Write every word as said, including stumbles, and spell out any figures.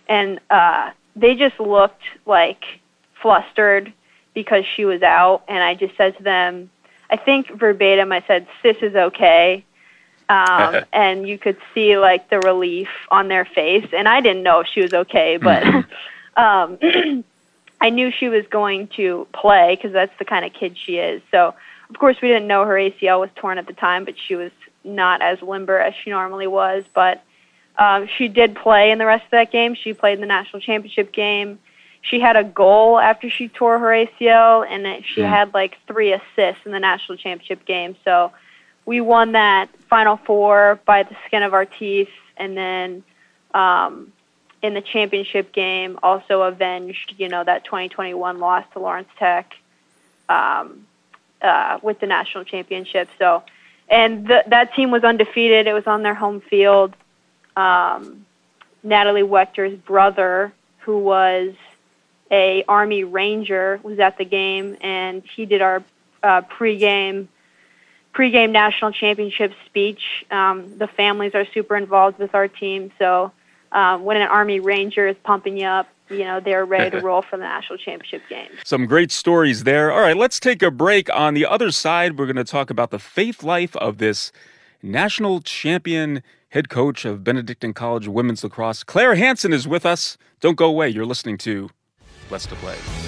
and uh, they just looked like flustered because she was out. And I just said to them, I think verbatim, I said, "Sis is okay." Um, and you could see like the relief on their face. And I didn't know if she was okay, but um, I knew she was going to play because that's the kind of kid she is. So, of course, we didn't know her A C L was torn at the time, but she was not as limber as she normally was. But um, she did play in the rest of that game. She played in the national championship game. She had a goal after she tore her A C L, and it, she mm. had like three assists in the national championship game. So we won that Final Four by the skin of our teeth, and then um, in the championship game also avenged, you know, that twenty twenty-one loss to Lawrence Tech um, uh, with the national championship. So, and the, that team was undefeated. It was on their home field. Um, Natalie Wechter's brother, who was a Army Ranger, was at the game, and he did our uh, pregame pregame national championship speech. Um, the families are super involved with our team, so um, when an Army Ranger is pumping you up, you know, they're ready to roll for the national championship game. Some great stories there. All right, let's take a break. On the other side, we're going to talk about the faith life of this national champion head coach of Benedictine College women's lacrosse. Claire Hansen is with us. Don't go away. You're listening to Let's to Play.